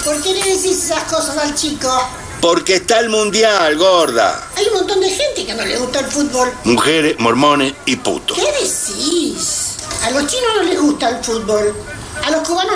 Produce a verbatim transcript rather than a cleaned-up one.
¿Por qué le decís esas cosas al chico? Porque está el mundial, gorda. Hay un montón de gente que no le gusta el fútbol. Mujeres, mormones y putos. ¿Qué decís? A los chinos no les gusta el fútbol. A los cubanos